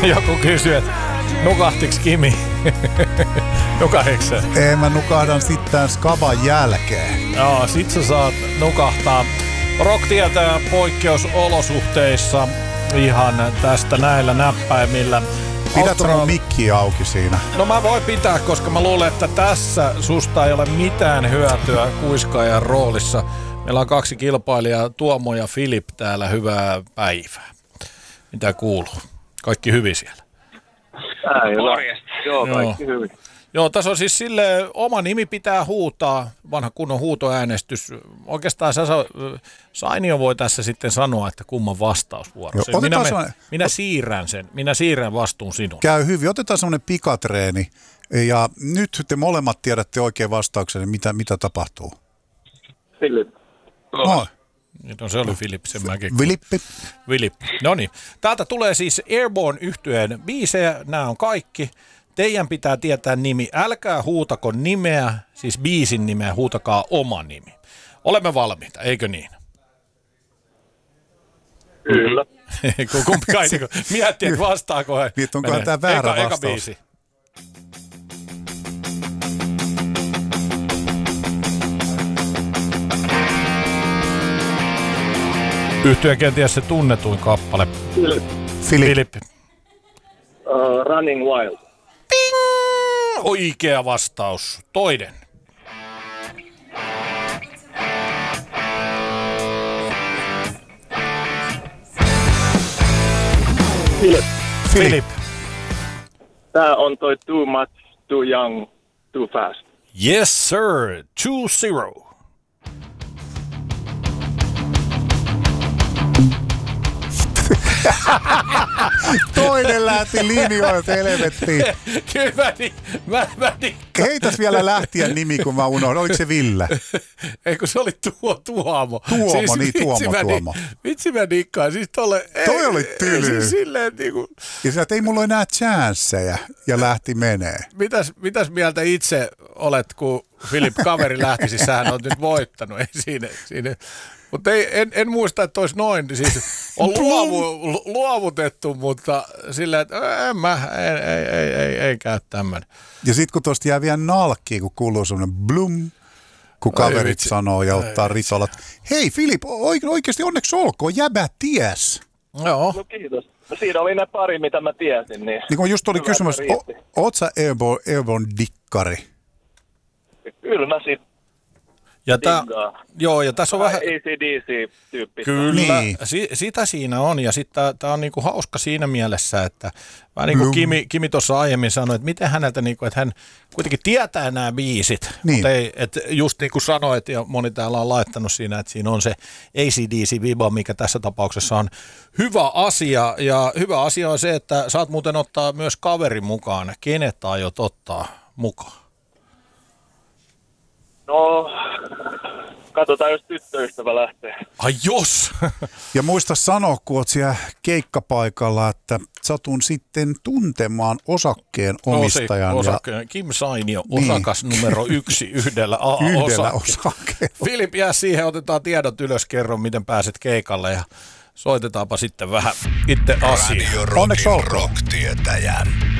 Joku kysyy, että nukahtiks Kimi? Nukahdiks sä? Ei, mä nukahdan sitten Skaban jälkeen. Joo, sit sä saat nukahtaa. Rock-tietää poikkeusolosuhteissa ihan tästä näillä näppäimillä. Pidätkö mun mikkiä auki siinä? No mä voin pitää, koska mä luulen, että tässä susta ei ole mitään hyötyä kuiskaajan roolissa. Meillä on 2 kilpailijaa, Tuomo ja Filip täällä. Hyvää päivää. Mitä kuuluu? Kaikki hyvin siellä? Morjesta. Joo, kaikki hyvin. Joo, tässä on siis silleen, oma nimi pitää huutaa, vanha kunnon huutoäänestys. Oikeastaan Sainio voi tässä sitten sanoa, että kumman vastausvuoro. Minä siirrän vastuun sinun. Käy hyvin. Otetaan semmoinen pikatreeni. Ja nyt te molemmat tiedätte oikein vastauksen, mitä tapahtuu. Filip. No se oli Filip, sen mäkin. Vilippi. No niin. Täältä tulee siis Airborne-yhtyeen biisejä, nämä on kaikki. Teidän pitää tietää nimi. Älkää huutako nimeä, siis biisin nimeä, huutakaa oma nimi. Olemme valmiita, eikö niin? Kyllä. Kumpikaan miettii, että vastaako he. Niin, onkohan tämä väärä vastaus? Eka biisi. Yhtyeen kenties se tunnetuin kappale. Filip. Running Wild. Ping! Oikea vastaus. Toinen. Filip. Tää on toi Too Much, Too Young, Too Fast. Yes sir. 2-0. Toinen lähti linjoilta helvettiin. Kyllä mä Heitäs vielä lähtijän nimi, kun mä unohdin. Oliko se Ville? Ei, kun se oli Tuomo. Tuomo. Vitsi mä dikkaan. Siis toi oli tyly. Siis silleen niinku. Ja sä, että ei mulla ole enää chanceja. Ja lähti menee. Mitäs mieltä itse olet, kun Filip kaveri lähti, siis sähän on nyt voittanut. Ei siinä. Mutta en muista, että olisi noin. Siis on luovutettu, mutta silleen, että ei käy tämmöinen. Ja sitten kun tuosta jää vielä nalkkiin, kun kuuluu semmoinen blum, kun kaverit sanoo ja ottaa ritolat. Hei Filip, oikeasti onneksi olkoon, jäbä ties. Joo. No kiitos. No siinä oli ne pari, mitä mä tiesin. Niin kun just oli kysymys, oot sä Airborne dikkari? Kyllä mä sit. Ja tässä on vähän AC/DC-tyyppistä. Kyllä, niin. Sitä siinä on, ja sitten tämä on niinku hauska siinä mielessä, että vähän niin kuin Kimi tuossa aiemmin sanoi, että miten häneltä, niinku, että hän kuitenkin tietää nämä biisit, niin. Mutta ei, että just niin kuin sanoit, ja moni täällä on laittanut siinä, että siinä on se AC/DC-viba, mikä tässä tapauksessa on hyvä asia, ja hyvä asia on se, että saat muuten ottaa myös kaverin mukaan. Kenet aiot ottaa mukaan? No, katsotaan, jos tyttöystävä lähtee. Ai jos! Ja muista sanoa, kun oot siellä keikkapaikalla, että satun sitten tuntemaan osakkeen omistajan. Kim Sainio, osakas numero 1 yhdellä osakkeella. Filip, jää siihen, otetaan tiedot ylös, kerro miten pääset keikalle ja soitetaanpa sitten vähän itse asiaan. Onneksi olkoon. Rock-tietäjän.